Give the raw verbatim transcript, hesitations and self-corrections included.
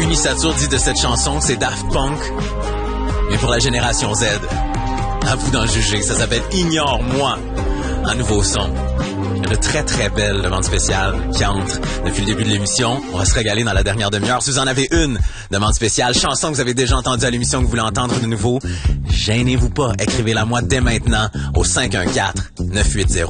Mimi Satur dit de cette chanson, c'est Daft Punk, mais pour la génération Z. À vous d'en juger, ça s'appelle Ignore-moi, un nouveau son. Une très très belle demande spéciale qui entre depuis le début de l'émission. On va se régaler dans la dernière demi-heure. Si vous en avez une demande spéciale, chanson que vous avez déjà entendue à l'émission que vous voulez entendre de nouveau, gênez-vous pas, écrivez-la moi dès maintenant au cinq un quatre neuf huit zéro.